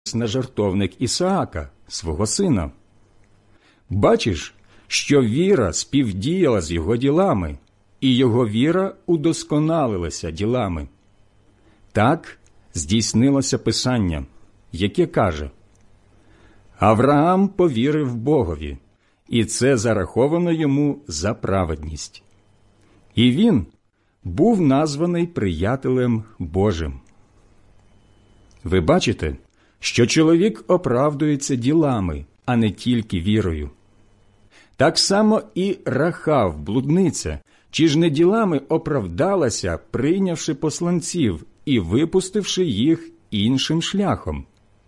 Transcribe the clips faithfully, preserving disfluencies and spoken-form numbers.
на жертовник Ісаака, свого сина. Бачиш, що віра співдіяла з його ділами, і його віра удосконалилася ділами. Так здійснилося Писання, яке каже: «Авраам повірив Богові, і це зараховано йому за праведність. І він був названий приятелем Божим». Ви бачите, що чоловік оправдується ділами, а не тільки вірою. Так само і Рахав, блудниця, чи ж не ділами оправдалася, прийнявши посланців і випустивши їх іншим шляхом?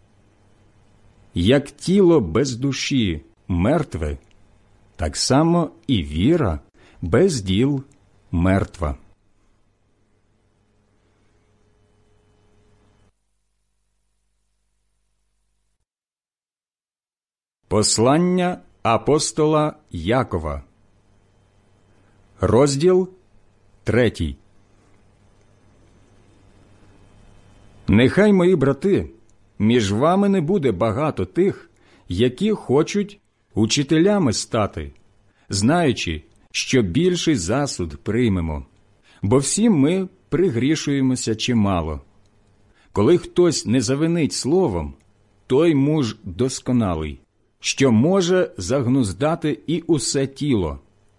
Як тіло без душі мертве, так само і віра без діл мертва. Послання апостола Якова. Розділ третій. Нехай, мої брати, між вами не буде багато тих, які хочуть учителями стати, знаючи, що більший засуд приймемо, бо всі ми пригрішуємося чимало. Коли хтось не завинить словом, той муж досконалий, що може загнуздати і усе тіло.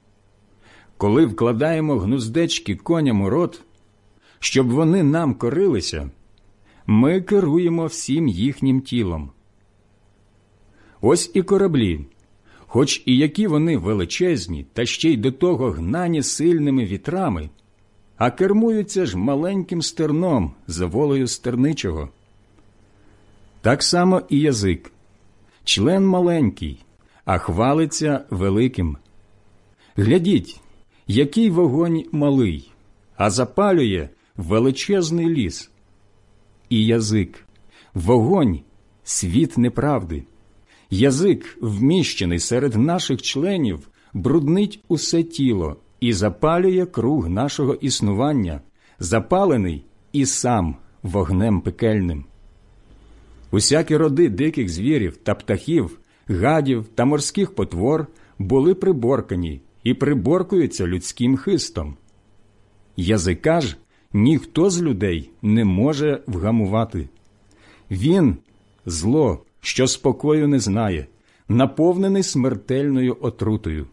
Коли вкладаємо гнуздечки коням у рот, щоб вони нам корилися, ми керуємо всім їхнім тілом. Ось і кораблі, хоч і які вони величезні, та ще й до того гнані сильними вітрами, а кермуються ж маленьким стерном за волею стерничого. Так само і язик. Член маленький, а хвалиться великим. Глядіть, який вогонь малий, а запалює величезний ліс. І язик – вогонь, світ неправди. Язик, вміщений серед наших членів, бруднить усе тіло і запалює круг нашого існування, запалений і сам вогнем пекельним. Усякі роди диких звірів та птахів, гадів та морських потвор були приборкані і приборкуються людським хистом. Язика ж ніхто з людей не може вгамувати. Він – зло, що спокою не знає, наповнений смертельною отрутою.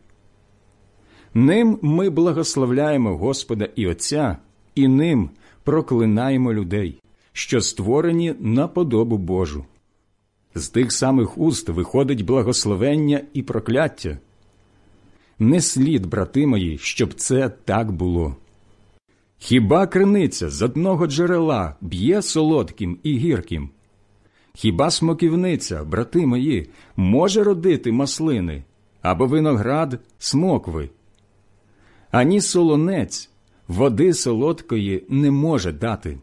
Ним ми благословляємо Господа і Отця, і ним проклинаємо людей, що створені на подобу Божу. З тих самих уст виходить благословення і прокляття. Не слід, брати мої, щоб це так було. Хіба криниця з одного джерела б'є солодким і гірким? Хіба смоківниця, брати мої, може родити маслини, або виноград смокви? Ані солонець води солодкої не може дати.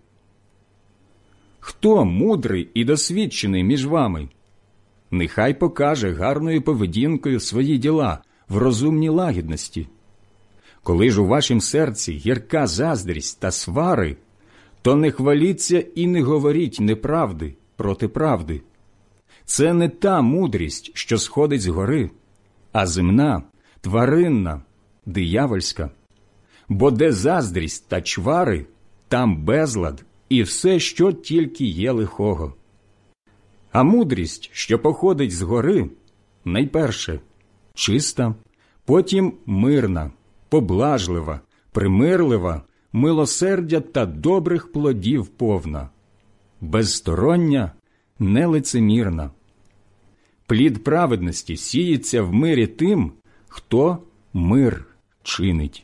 Хто мудрий і досвідчений між вами? Нехай покаже гарною поведінкою свої діла в розумній лагідності. Коли ж у вашім серці гірка заздрість та свари, то не хваліться і не говоріть неправди проти правди. Це не та мудрість, що сходить згори, а земна, тваринна, диявольська. Бо де заздрість та чвари, там безлад і все, що тільки є лихого. А мудрість, що походить згори, найперше – чиста, потім мирна, поблажлива, примирлива, милосердя та добрих плодів повна, безстороння, нелицемірна. Плід праведності сіється в мирі тим, хто мир чинить.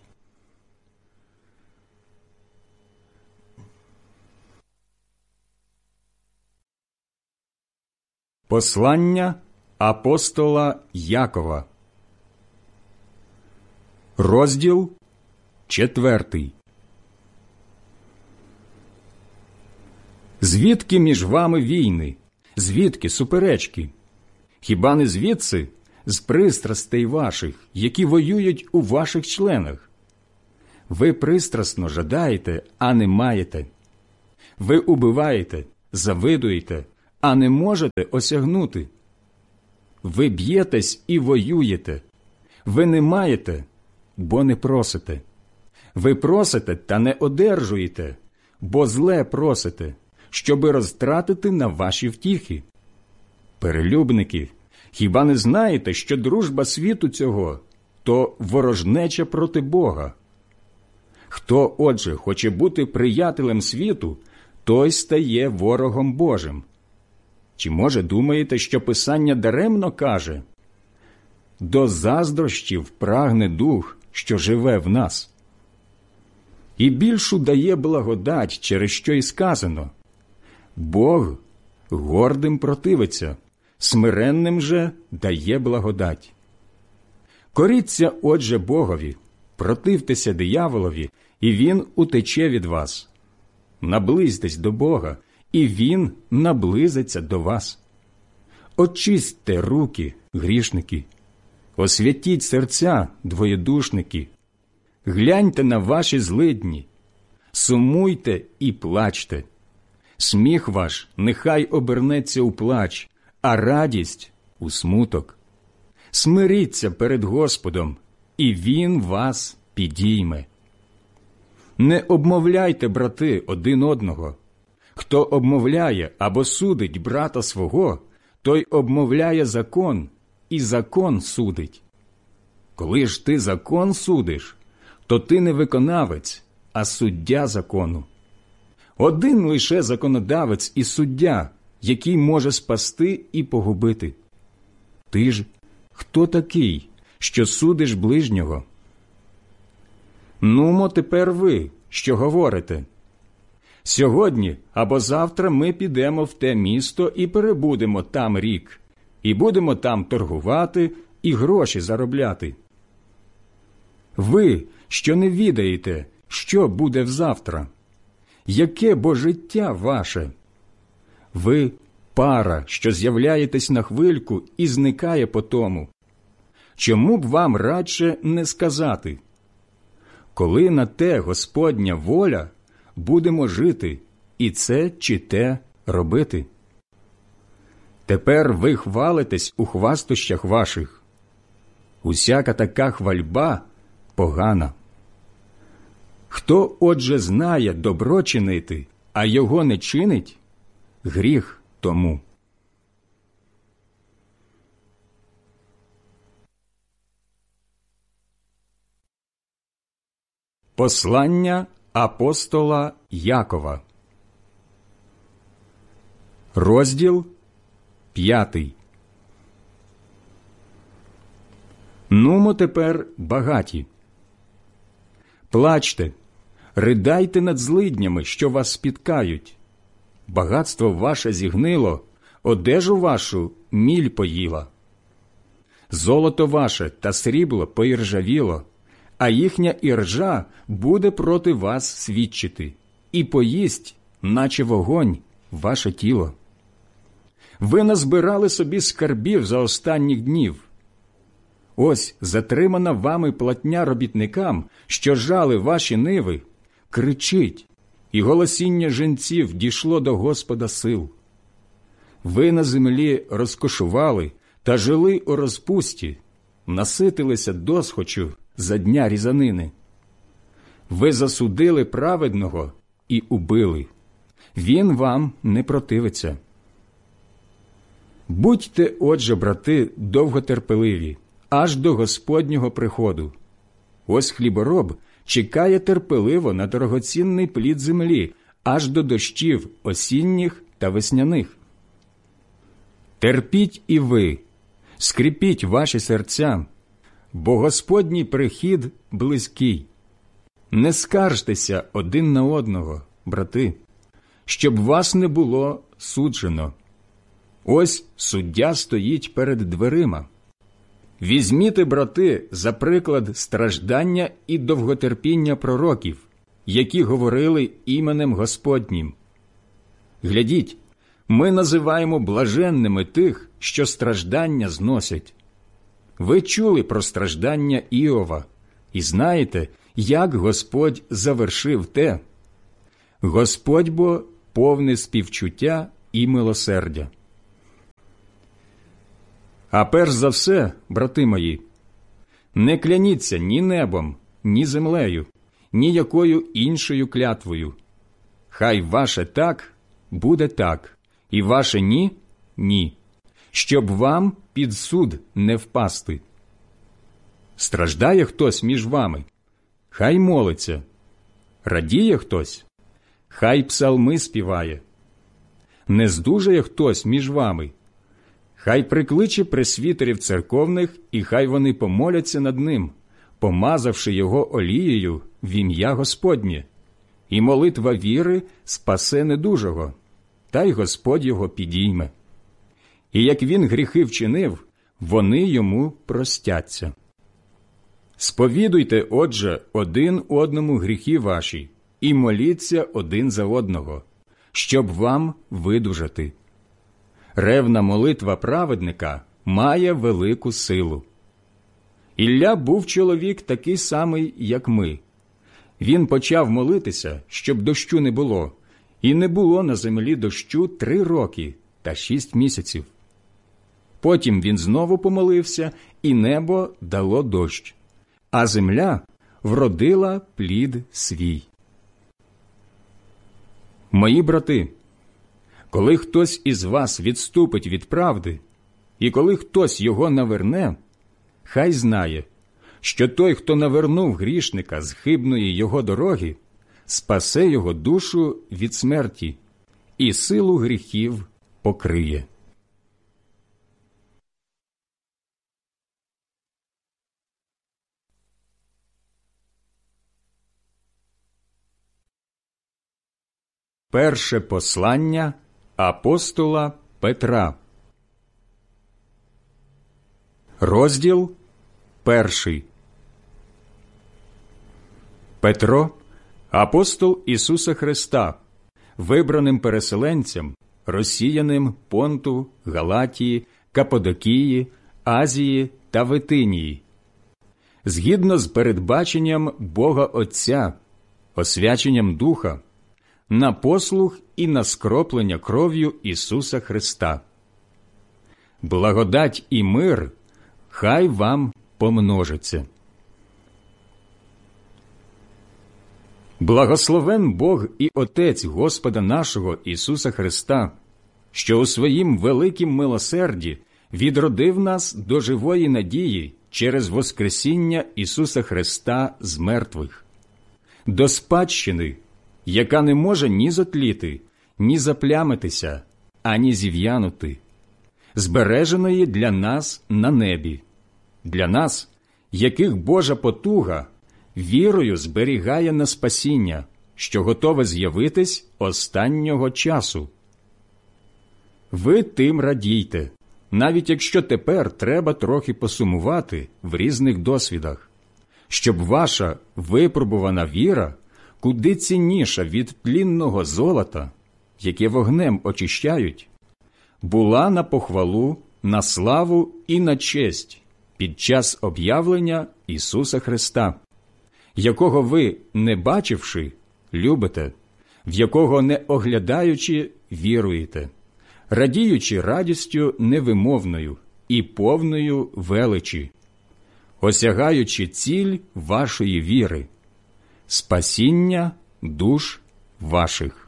Послання апостола Якова. Розділ четвертий. Звідки між вами війни? Звідки суперечки? Хіба не звідси, з пристрастей ваших, які воюють у ваших членах? Ви пристрасно жадаєте, а не маєте. Ви убиваєте, завидуєте, а не можете осягнути. Ви б'єтесь і воюєте. Ви не маєте, бо не просите. Ви просите та не одержуєте, бо зле просите, щоби розтратити на ваші втіхи. Перелюбники, хіба не знаєте, що дружба світу цього – то ворожнеча проти Бога? Хто, отже, хоче бути приятелем світу, той стає ворогом Божим. Чи, може, думаєте, що Писання даремно каже: «До заздрощів прагне дух, що живе в нас»? І більшу дає благодать, через що й сказано: «Бог гордим противиться, смиренним же дає благодать». Коріться, отже, Богові, противтеся дияволові, і він утече від вас. Наблизьтесь до Бога, і він наблизиться до вас. Очистьте руки, грішники, освятіть серця, двоєдушники. Гляньте на ваші злидні, сумуйте і плачте. Сміх ваш нехай обернеться у плач, а радість – у смуток. Смиріться перед Господом, і Він вас підійме. Не обмовляйте, брати, один одного. Хто обмовляє або судить брата свого, той обмовляє закон, і закон судить. Коли ж ти закон судиш, то ти не виконавець, а суддя закону. Один лише законодавець і суддя, який може спасти і погубити. Ти ж хто такий, що судиш ближнього? Нумо тепер ви, що говорите: «Сьогодні або завтра ми підемо в те місто і перебудемо там рік, і будемо там торгувати і гроші заробляти». Ви, що не відаєте, що буде взавтра? Яке бо життя ваше? Ви – пара, що з'являєтесь на хвильку і зникає потому. Чому б вам радше не сказати: «Коли на те Господня воля, будемо жити, і це чи те робити»? Тепер ви хвалитесь у хвастощах ваших. Усяка така хвальба погана. Хто, отже, знає добро чинити, а його не чинить, гріх тому. Послання апостола Якова. Розділ п'ятий. Нумо тепер багаті. Плачте, ридайте над злиднями, що вас спіткають. Багатство ваше зігнило, одежу вашу міль поїла. Золото ваше та срібло поіржавіло, а їхня іржа буде проти вас свідчити, і поїсть, наче вогонь, ваше тіло. Ви назбирали собі скарбів за останніх днів. Ось затримана вами платня робітникам, що жали ваші ниви, кричить, і голосіння жінців дійшло до Господа сил. Ви на землі розкошували та жили у розпусті, наситилися досхочу за дня різанини. Ви засудили праведного і убили. Він вам не противиться. Будьте, отже, брати, довготерпеливі, аж до Господнього приходу. Ось хлібороб чекає терпеливо на дорогоцінний плід землі, аж до дощів осінніх та весняних. Терпіть і ви, скріпіть ваші серця, бо Господній прихід близький. Не скаржтеся один на одного, брати, щоб вас не було суджено. Ось суддя стоїть перед дверима. Візьміте, брати, за приклад страждання і довготерпіння пророків, які говорили іменем Господнім. Глядіть, ми називаємо блаженними тих, що страждання зносять. Ви чули про страждання Іова і знаєте, як Господь завершив те. Господь бо повний співчуття і милосердя. А перш за все, брати мої, не кляніться ні небом, ні землею, ні якою іншою клятвою. Хай ваше «так» буде «так», і ваше «ні» – «ні», щоб вам під суд не впасти. Страждає хтось між вами? Хай молиться. Радіє хтось? Хай псалми співає. Не здужає хтось між вами? Хай прикличе пресвітерів церковних, і хай вони помоляться над ним, помазавши його олією в ім'я Господнє. І молитва віри спасе недужого, та й Господь його підійме. І як він гріхи вчинив, вони йому простяться. Сповідуйте, отже, один одному гріхи ваші, і моліться один за одного, щоб вам видужати. Ревна молитва праведника має велику силу. Ілля був чоловік такий самий, як ми. Він почав молитися, щоб дощу не було, і не було на землі дощу три роки та шість місяців. Потім він знову помолився, і небо дало дощ, а земля вродила плід свій. Мої брати, коли хтось із вас відступить від правди, і коли хтось його наверне, хай знає, що той, хто навернув грішника з хибної його дороги, спасе його душу від смерті і силу гріхів покриє. Перше послання апостола Петра. Розділ перший. Петро, апостол Ісуса Христа, вибраним переселенцям, розсіяним Понту, Галатії, Каппадокії, Азії та Витинії, згідно з передбаченням Бога Отця, освяченням Духа, на послух і на скроплення кров'ю Ісуса Христа. Благодать і мир хай вам помножиться. Благословен Бог і Отець Господа нашого Ісуса Христа, що у своїм великім милосерді відродив нас до живої надії через воскресіння Ісуса Христа з мертвих, до спадщини, яка не може ні затліти, ні заплямитися, ані зів'янути, збереженої для нас на небі, для нас, яких Божа потуга вірою зберігає на спасіння, що готове з'явитись останнього часу. Ви тим радійте, навіть якщо тепер треба трохи посумувати в різних досвідах, щоб ваша випробувана віра, куди цінніша від тлінного золота, яке вогнем очищають, була на похвалу, на славу і на честь під час об'явлення Ісуса Христа, якого ви, не бачивши, любите, в якого, не оглядаючи, віруєте, радіючи радістю невимовною і повною величі, осягаючи ціль вашої віри – спасіння душ ваших.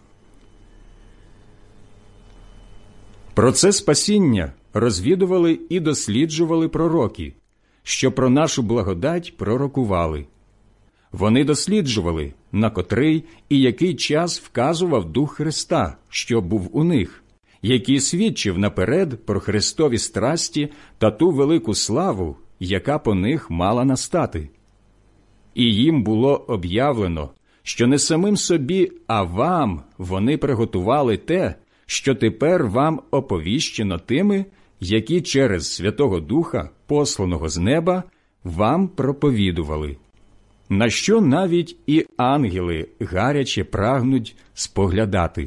Про це спасіння розвідували і досліджували пророки, що про нашу благодать пророкували. Вони досліджували, на котрий і який час вказував Дух Христа, що був у них, який свідчив наперед про Христові страсті та ту велику славу, яка по них мала настати. І їм було об'явлено, що не самим собі, а вам вони приготували те, що тепер вам оповіщено тими, які через Святого Духа, посланого з неба, вам проповідували, на що навіть і ангели гаряче прагнуть споглядати.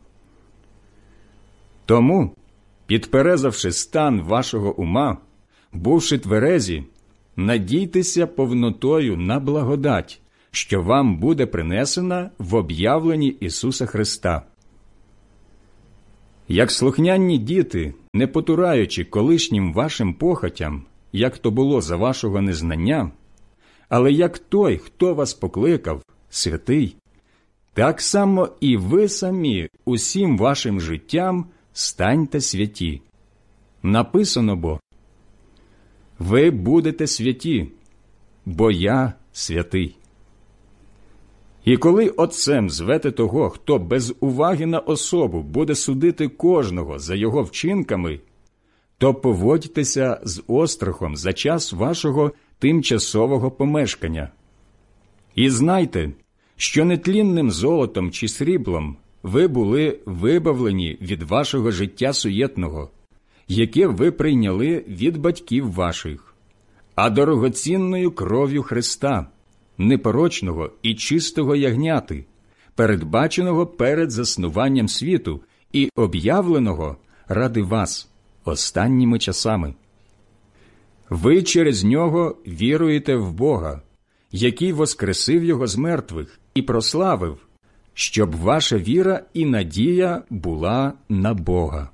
Тому, підперезавши стан вашого ума, бувши тверезі, надійтеся повнотою на благодать, що вам буде принесена в об'явленні Ісуса Христа. Як слухняні діти, не потураючи колишнім вашим похотям, як то було за вашого незнання, але як той, хто вас покликав, святий, так само і ви самі усім вашим життям станьте святі. Написано бо: ви будете святі, бо я святий. І коли отцем звете того, хто без уваги на особу буде судити кожного за його вчинками, то поводьтеся з острахом за час вашого тимчасового помешкання. І знайте, що нетлінним золотом чи сріблом ви були вибавлені від вашого життя суєтного, яке ви прийняли від батьків ваших, а дорогоцінною кров'ю Христа, непорочного і чистого ягняти, передбаченого перед заснуванням світу і об'явленого ради вас останніми часами. Ви через нього віруєте в Бога, який воскресив його з мертвих і прославив, щоб ваша віра і надія була на Бога.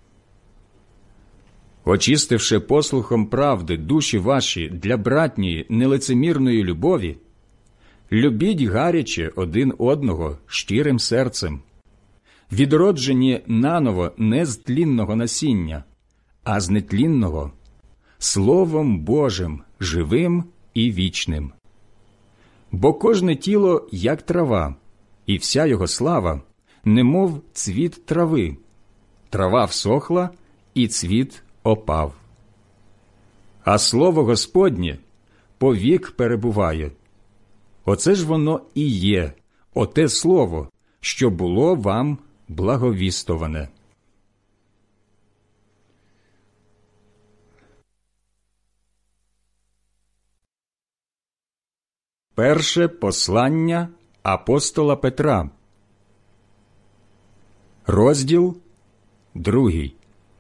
Очистивши послухом правди душі ваші для братньої нелицемірної любові, любіть гаряче один одного щирим серцем, відроджені наново не з тлінного насіння, а з нетлінного, Словом Божим, живим і вічним. Бо кожне тіло, як трава, і вся його слава, немов цвіт трави. Трава всохла, і цвіт опав. А слово Господнє повік перебуває. Оце ж воно і є, оте слово, що було вам благовістоване. Перше послання апостола Петра, розділ другий.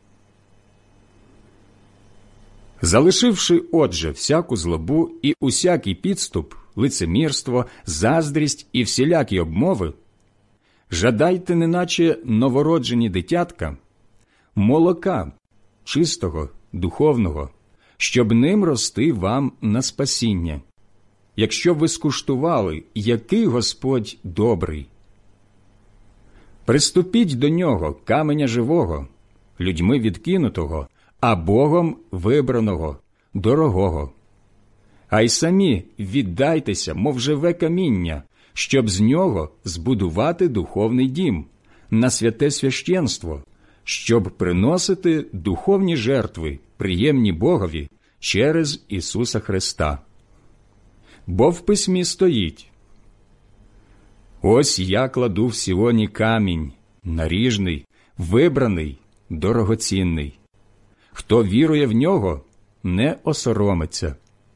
Залишивши, отже, всяку злобу і усякий підступ, лицемірство, заздрість і всілякі обмови, жадайте, неначе новороджені дитятка, молока чистого, духовного, щоб ним рости вам на спасіння, якщо ви скуштували, який Господь добрий. Приступіть до нього, каменя живого, людьми відкинутого, а Богом вибраного, дорогого. А й самі віддайтеся, мов живе каміння, щоб з нього збудувати духовний дім, на святе священство, щоб приносити духовні жертви, приємні Богові, через Ісуса Христа. Бо в письмі стоїть: «Ось я кладу в Сіоні камінь, наріжний, вибраний, дорогоцінний. Хто вірує в нього, не осоромиться».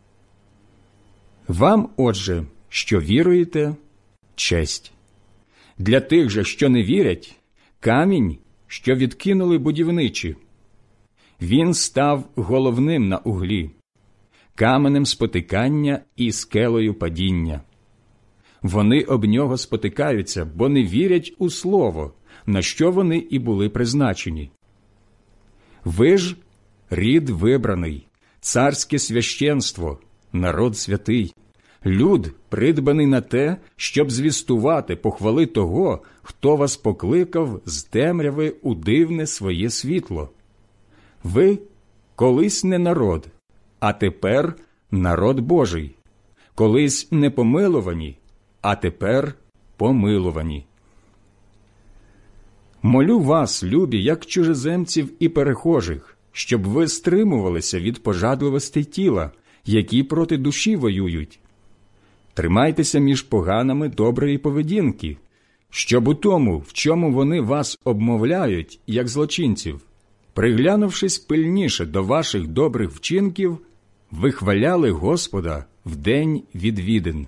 Вам, отже, що віруєте, честь. Для тих же, що не вірять, камінь, що відкинули будівничі. Він став головним на углі, каменем спотикання і скелею падіння. Вони об нього спотикаються, бо не вірять у слово, на що вони і були призначені. Ви ж рід вибраний, царське священство, народ святий, люд, придбаний на те, щоб звістувати похвали того, хто вас покликав з темряви у дивне своє світло. Ви колись не народ, а тепер народ Божий, колись не помилувані, а тепер помилувані. Молю вас, любі, як чужеземців і перехожих, щоб ви стримувалися від пожадливостей тіла, які проти душі воюють. Тримайтеся між поганами доброї поведінки, щоб у тому, в чому вони вас обмовляють, як злочинців, приглянувшись пильніше до ваших добрих вчинків, вихваляли Господа в день відвідин.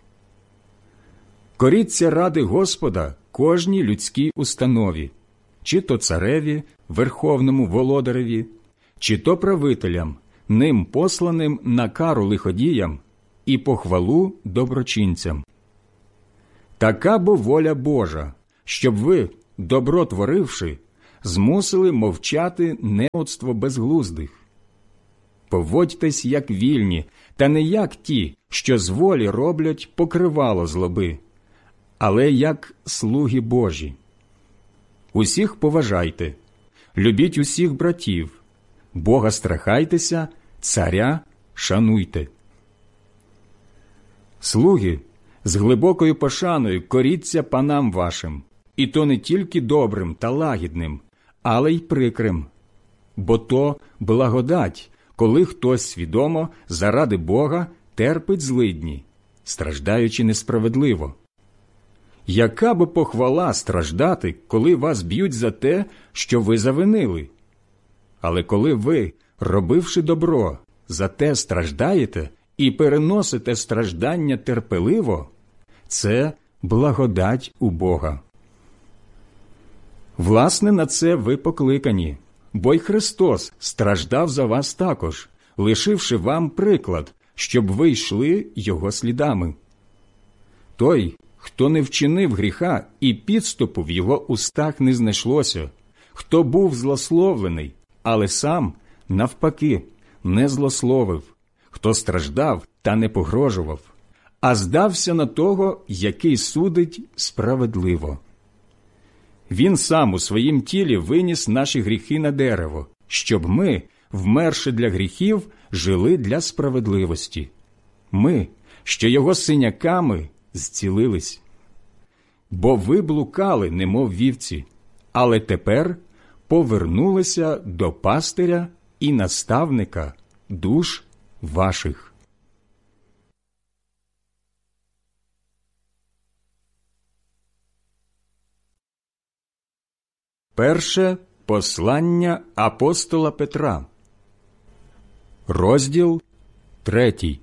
Коріться ради Господа кожній людській установі, чи то цареві, верховному володареві, чи то правителям, ним посланим на кару лиходіям і похвалу доброчинцям. Така бо воля Божа, щоб ви, добро творивши, змусили мовчати неоцтво безглуздих. Поводьтесь, як вільні, та не як ті, що з волі роблять покривало злоби, але як слуги Божі. Усіх поважайте, любіть усіх братів, Бога страхайтеся, царя шануйте. Слуги, з глибокою пошаною коріться панам вашим, і то не тільки добрим та лагідним, але й прикрим. Бо то благодать, коли хтось свідомо заради Бога терпить злидні, страждаючи несправедливо. Яка би похвала страждати, коли вас б'ють за те, що ви завинили? Але коли ви, робивши добро, за те страждаєте і переносите страждання терпеливо, це благодать у Бога. Власне, на це ви покликані, бо й Христос страждав за вас також, лишивши вам приклад, щоб ви йшли Його слідами. Той, хто не вчинив гріха і підступу в його устах не знайшлося, хто був злословлений, але сам, навпаки, не злословив, хто страждав та не погрожував, а здався на того, який судить справедливо. Він сам у своїм тілі виніс наші гріхи на дерево, щоб ми, вмерши для гріхів, жили для справедливості. Ми, що його синяками зцілились. Бо ви блукали, немов вівці, але тепер повернулися до пастиря і наставника душ ваших. Перше послання апостола Петра, розділ третій.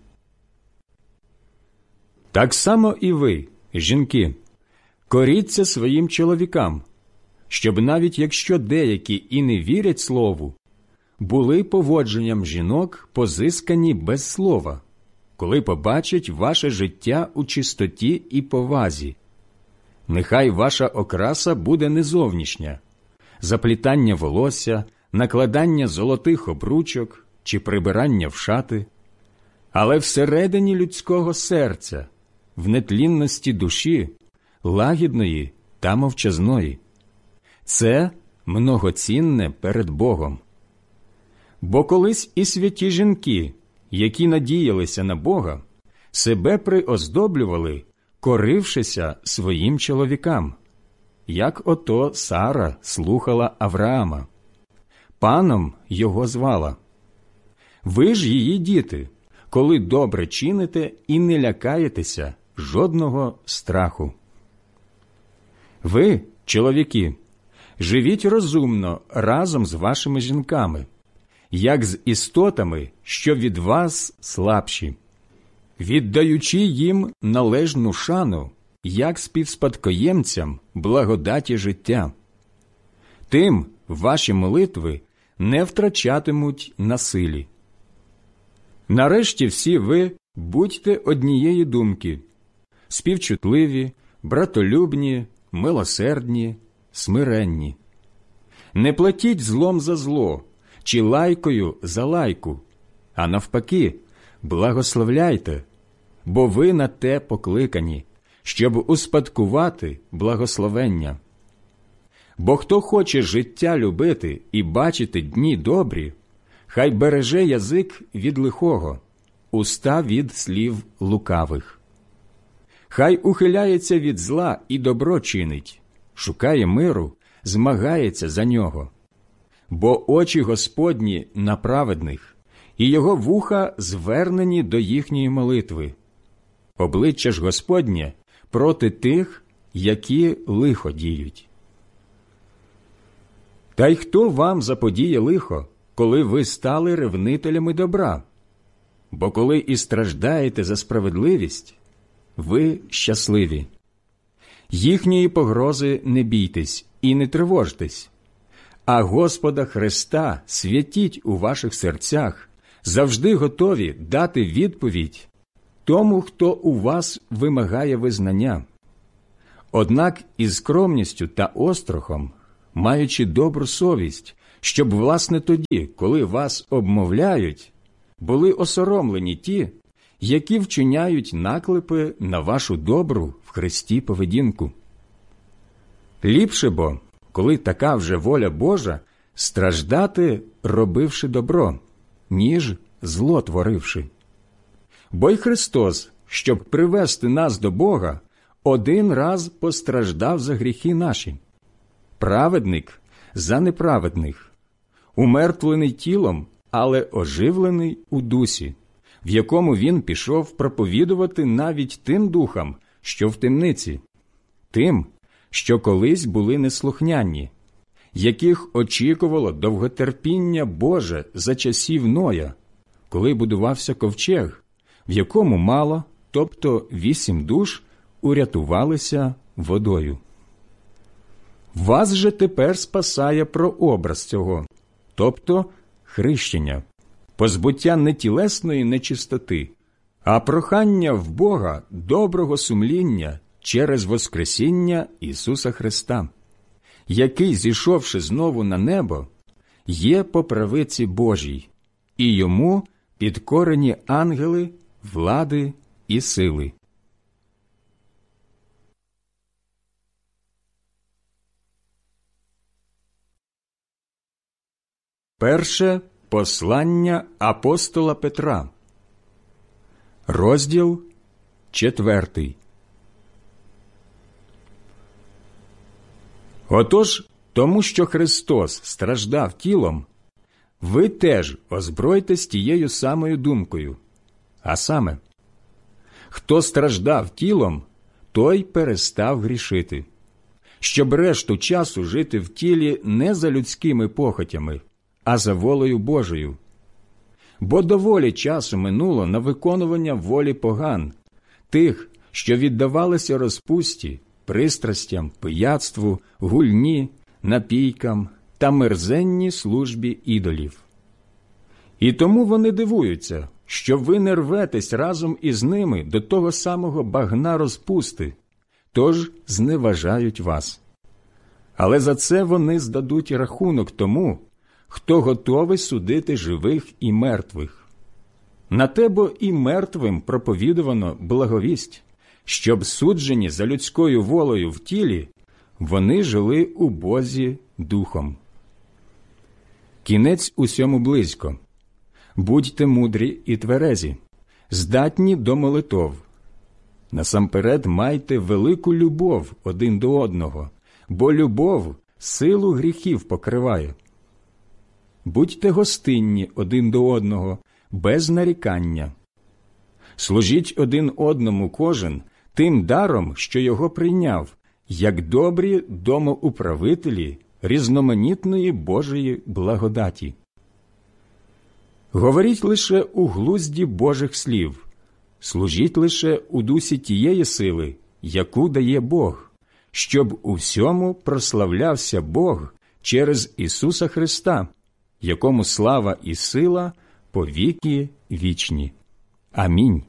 Так само і ви, жінки, коріться своїм чоловікам, щоб навіть якщо деякі і не вірять слову, були поводженням жінок позискані без слова, коли побачать ваше життя у чистоті і повазі. Нехай ваша окраса буде не зовнішня, заплітання волосся, накладання золотих обручок чи прибирання в шати, але всередині людського серця, в нетлінності душі, лагідної та мовчазної. Це многоцінне перед Богом. Бо колись і святі жінки, які надіялися на Бога, себе приоздоблювали, корившися своїм чоловікам, як ото Сара слухала Авраама. Паном його звала. Ви ж її діти, коли добре чините і не лякаєтеся жодного страху. Ви, чоловіки, живіть розумно разом з вашими жінками, як з істотами, що від вас слабші, віддаючи їм належну шану, як співспадкоємцям благодаті життя. Тим ваші молитви не втрачатимуть на силі. Нарешті всі ви будьте однієї думки, співчутливі, братолюбні, милосердні, смиренні. Не платіть злом за зло, чи лайкою за лайку, а навпаки, благословляйте, бо ви на те покликані, щоб успадкувати благословення. Бо хто хоче життя любити і бачити дні добрі, хай береже язик від лихого, уста від слів лукавих. Хай ухиляється від зла і добро чинить, шукає миру, змагається за нього. Бо очі Господні на праведних, і його вуха звернені до їхньої молитви. Обличчя ж Господнє проти тих, які лихо діють. Та й хто вам заподіє лихо, коли ви стали ревнителями добра? Бо коли і страждаєте за справедливість, ви щасливі. Їхньої погрози не бійтесь і не тривожтесь, а Господа Христа святіть у ваших серцях, завжди готові дати відповідь тому, хто у вас вимагає визнання. Однак із скромністю та острахом маючи добру совість, щоб, власне, тоді, коли вас обмовляють, були осоромлені ті, які вчиняють наклепи на вашу добру в Христі поведінку. Ліпше бо, коли така вже воля Божа, страждати, робивши добро, ніж зло творивши. Бо й Христос, щоб привести нас до Бога, один раз постраждав за гріхи наші. Праведник за неправедних, умертвлений тілом, але оживлений у дусі, в якому він пішов проповідувати навіть тим духам, що в темниці, тим, що колись були неслухняні, яких очікувало довготерпіння Боже за часів Ноя, коли будувався ковчег, в якому мало, тобто вісім душ, урятувалися водою. Вас же тепер спасає прообраз цього, тобто хрещення, позбуття не тілесної нечистоти, а прохання в Бога доброго сумління через воскресіння Ісуса Христа, який, зійшовши знову на небо, є по правиці Божій, і йому підкорені ангели, влади і сили. Перше послання апостола Петра, розділ четвертий. Отож, тому що Христос страждав тілом, ви теж озбройтесь тією самою думкою, а саме, хто страждав тілом, той перестав грішити, щоб решту часу жити в тілі не за людськими похотями, а за волею Божою. Бо доволі часу минуло на виконування волі поган, тих, що віддавалися розпусті, пристрастям, пияцтву, гульні, напійкам та мерзенній службі ідолів. І тому вони дивуються, що ви не рветесь разом із ними до того самого багна розпусти, тож зневажають вас. Але за це вони здадуть рахунок тому, хто готовий судити живих і мертвих. На те бо і мертвим проповідувано благовість, щоб суджені за людською волею в тілі, вони жили у Бозі духом. Кінець усьому близько. Будьте мудрі і тверезі, здатні до молитов. Насамперед майте велику любов один до одного, бо любов силу гріхів покриває. Будьте гостинні один до одного, без нарікання. Служіть один одному кожен тим даром, що його прийняв, як добрі домоуправителі різноманітної Божої благодаті. Говоріть лише у глузді Божих слів, служіть лише у дусі тієї сили, яку дає Бог, щоб у всьому прославлявся Бог через Ісуса Христа, якому слава і сила по віки вічні. Амінь.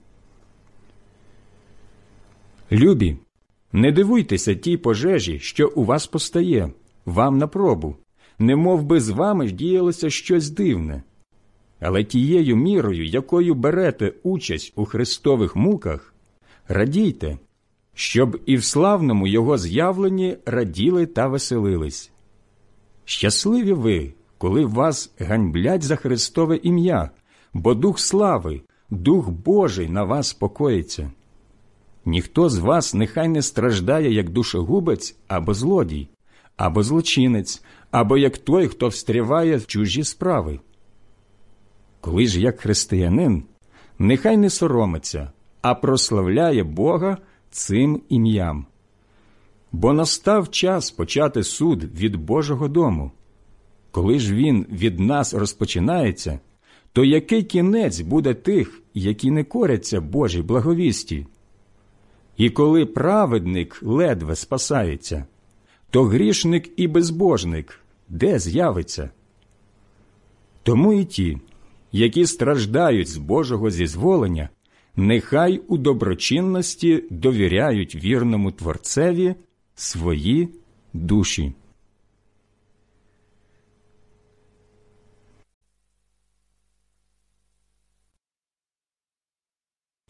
Любі, не дивуйтеся тій пожежі, що у вас постає, вам на пробу, немов би з вами діялося щось дивне. Але тією мірою, якою берете участь у Христових муках, радійте, щоб і в славному Його з'явленні раділи та веселились. Щасливі ви, коли вас ганьблять за Христове ім'я, бо Дух слави, Дух Божий на вас покоїться. Ніхто з вас нехай не страждає, як душогубець або злодій, або злочинець, або як той, хто встряває в чужі справи. Коли ж як християнин, нехай не соромиться, а прославляє Бога цим ім'ям. Бо настав час почати суд від Божого дому. Коли ж він від нас розпочинається, то який кінець буде тих, які не коряться Божій благовісті? І коли праведник ледве спасається, то грішник і безбожник де з'явиться? Тому і ті, які страждають з Божого зізволення, нехай у доброчинності довіряють вірному Творцеві свої душі.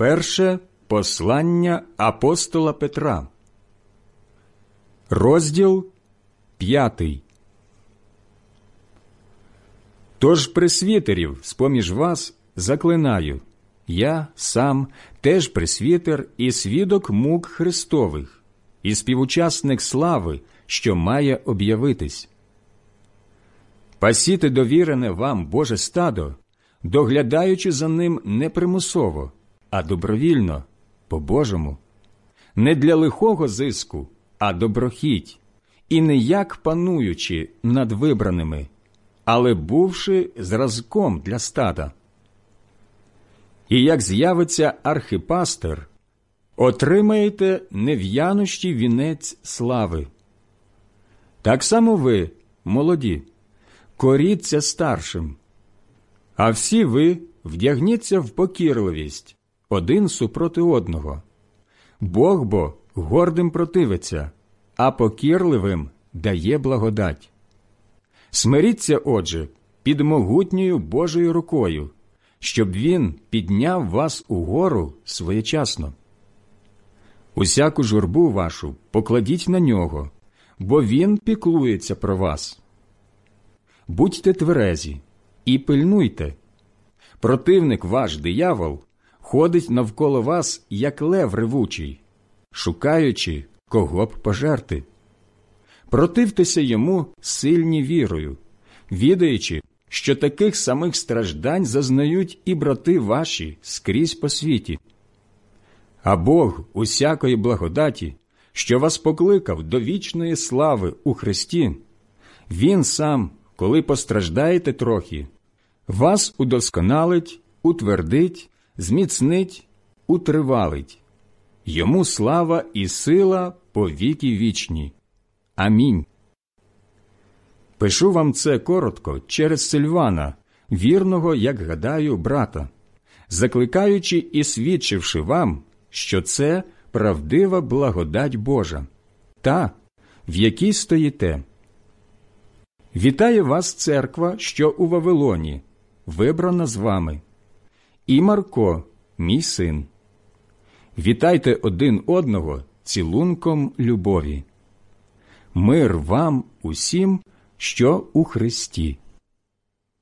Перше послання апостола Петра, розділ п'ятий. Тож пресвітерів з-поміж вас заклинаю, я сам теж пресвітер і свідок мук Христових, і співучасник слави, що має об'явитись. Пасіте довірене вам Боже стадо, доглядаючи за ним не примусово, а добровільно, по-божому, не для лихого зиску, а доброхіть, і не як пануючи над вибраними, але бувши зразком для стада. І як з'явиться архипастир, отримаєте нев'янущий вінець слави. Так само ви, молоді, коріться старшим, а всі ви вдягніться в покірливість один супроти одного. Бог бо гордим противиться, а покірливим дає благодать. Смиріться, отже, під могутньою Божою рукою, щоб Він підняв вас угору своєчасно. Усяку журбу вашу покладіть на Нього, бо Він піклується про вас. Будьте тверезі і пильнуйте. Противник ваш, диявол, ходить навколо вас, як лев ревучий, шукаючи, кого б пожерти. Противтеся йому сильні вірою, відаючи, що таких самих страждань зазнають і брати ваші скрізь по світі. А Бог усякої благодаті, що вас покликав до вічної слави у Христі, Він сам, коли постраждаєте трохи, вас удосконалить, утвердить, зміцнить, утривалить. Йому слава і сила по віки вічні. Амінь. Пишу вам це коротко через Сильвана, вірного, як гадаю, брата, закликаючи і свідчивши вам, що це правдива благодать Божа, та, в якій стоїте. Вітає вас церква, що у Вавилоні, вибрана з вами, і Марко, мій син. Вітайте один одного цілунком любові. Мир вам усім, що у Христі.